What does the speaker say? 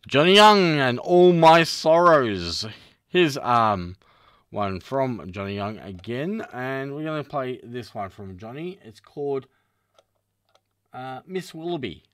Johnny Young and All My Sorrows. Here's one from Johnny Young again, and we're going to play this one from Johnny. It's called Miss Willoughby.